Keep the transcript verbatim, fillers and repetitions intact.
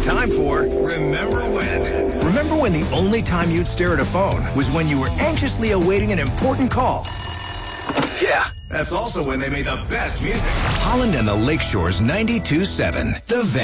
time for Remember When. Remember when the only time you'd stare at a phone was when you were anxiously awaiting an important call? Yeah, that's also when they made the best music. Holland and the Lakeshore's ninety-two point seven, The Van.